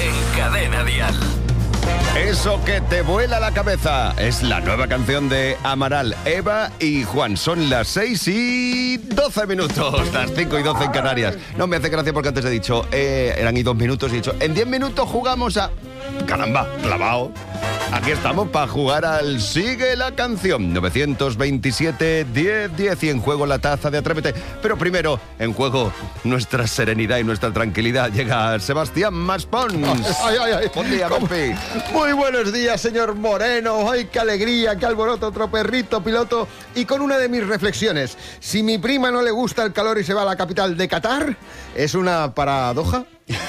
en Cadena Dial. Eso que te vuela la cabeza es la nueva canción de Amaral, Eva y Juan. Son las 6:12, las 5:12 en Canarias. No, me hace gracia porque antes he dicho, eran 2 minutos y he dicho, en 10 minutos jugamos a... Caramba, clavado. Aquí estamos para jugar al Sigue la Canción. 927-10-10 y en juego la taza de Atrévete. Pero primero, en juego nuestra serenidad y nuestra tranquilidad. Llega Sebastián Maspons. Ay. Buen día, compi. Muy buenos días, señor Moreno. ¡Ay, qué alegría, qué alboroto! Otro perrito piloto. Y con una de mis reflexiones. Si mi prima no le gusta el calor y se va a la capital de Qatar, ¿es una paradoja?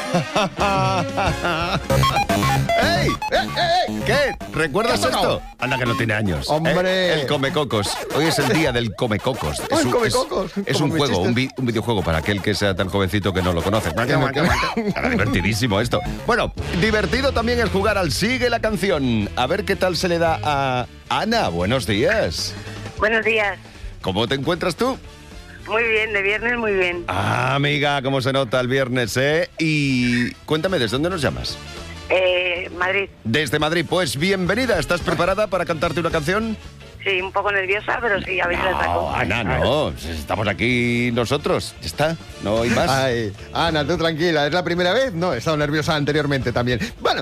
¡Ey! ¿Qué? ¿Recuerdas ¿Qué ha esto? Anda que no tiene años. ¡Hombre! El Comecocos. Hoy es el día del Comecocos. Oh, el Comecocos. Es Como un mis juego, chistes. un videojuego para aquel que sea tan jovencito que no lo conoce. Era divertidísimo esto. Bueno, divertido también es jugar al Sigue la Canción. A ver qué tal se le da a Ana. Buenos días. Buenos días. ¿Cómo te encuentras tú? Muy bien, de viernes muy bien. Ah, amiga, cómo se nota el viernes, ¿eh? Y cuéntame, ¿desde dónde nos llamas? Madrid. Desde Madrid. Pues bienvenida. ¿Estás preparada para cantarte una canción? Sí, un poco nerviosa, pero sí, a ver si la saco. Ana, no. Estamos aquí nosotros. Ya está. No hay más. Ay, Ana, tú tranquila. ¿Es la primera vez? No, he estado nerviosa anteriormente también. Bueno,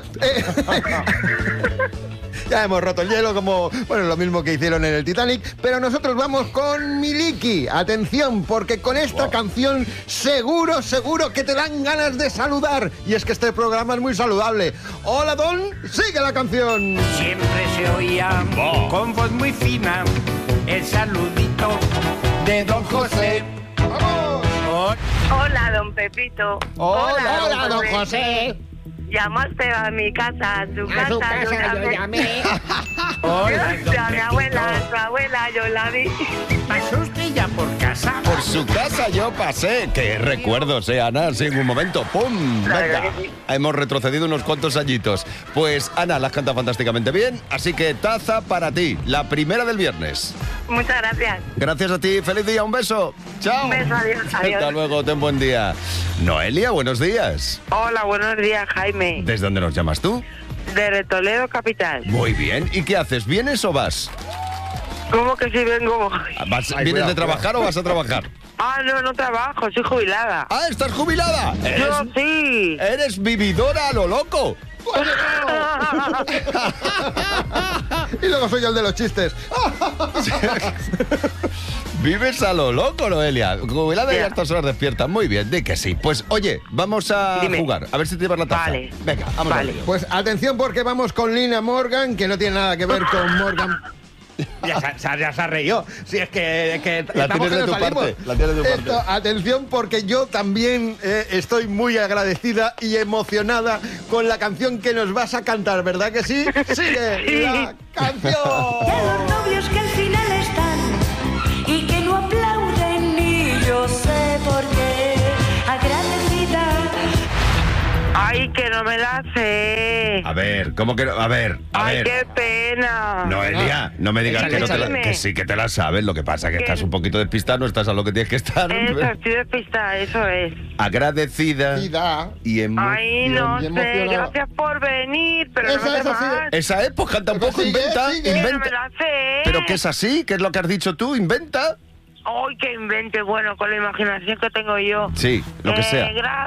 ya hemos roto el hielo, como, bueno, lo mismo que hicieron en el Titanic, pero nosotros vamos con Miliki. Atención, porque con esta canción seguro que te dan ganas de saludar. Y es que este programa es muy saludable. Hola, Don, sigue la canción. Siempre se oía con voz muy fina el saludito de don José. ¡Vamos! Hola, don Pepito. Hola, don José. Llamaste a mi casa, a su A su casa, casa yo llamé. Hola, don a mi abuela, Pepito. a su abuela, yo la vi. ¿Pasó usted ya por casa? Por su casa yo pasé. Qué recuerdos, Ana. Sí, en un momento. ¡Pum! La Venga. verdad que sí. Hemos retrocedido unos cuantos añitos. Pues, Ana, la has cantado fantásticamente bien. Así que taza para ti. La primera del viernes. Muchas gracias. Gracias a ti. Feliz día. Un beso. Chao. Un beso, adiós, adiós. Hasta luego. Ten buen día. Noelia, buenos días. Hola, buenos días, Jaime. ¿Desde dónde nos llamas tú? De Toledo, capital. Muy bien. ¿Y qué haces? ¿Vienes o vas? ¿Cómo que si vengo? ¿Vienes cuidado, de trabajar o vas a trabajar? Ah, no trabajo, soy jubilada. ¡Ah, estás jubilada! Yo sí. Eres vividora a lo loco. Y luego soy yo el de los chistes. Vives a lo loco, Noelia. Jubilada y a Ya. estas horas despierta. Muy bien, di que sí. Pues, oye, vamos a Dime. jugar. A ver si te llevas la taza. Vale. Venga, vamos Vale. a ello. Pues atención, porque vamos con Lina Morgan, que no tiene nada que ver con Morgan. Ya se ha reído. Si es que La Estamos tienes que de nos tu salimos. parte. La tienes de tu Esto, parte. atención, porque yo también estoy muy agradecida y emocionada con la canción que nos vas a cantar, ¿verdad que sí? ¡Sigue Sí. la Y a los canción! novios que al final están y que no aplauden y yo sé por qué. Agradecida. Ay, que no me la sé. A ver, ¿cómo que no? A ver. Ay, qué pena. Noelia, no me digas que, no te la, Dime. que sí que te la sabes. Lo que pasa es que ¿Qué? estás un poquito despistada, no estás a lo que tienes que estar. Eso, estoy despistada, eso es. Agradecida Vida. y Ay, no y sé, emocionada. gracias por venir, pero Esa no me es sé así. más. Esa época tampoco Sigue, inventa. sigue. Que no Inventa. me la sé. ¿Pero qué es así? ¿Qué es lo que has dicho tú? ¿Inventa? Ay, que invente, bueno, con la imaginación que tengo yo. Sí, lo que sea. Gracias.